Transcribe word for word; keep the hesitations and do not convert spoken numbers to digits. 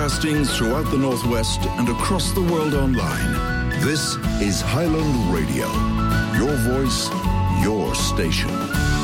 Broadcasting throughout the Northwest and across the world online. This is Highland Radio. Your voice, your station.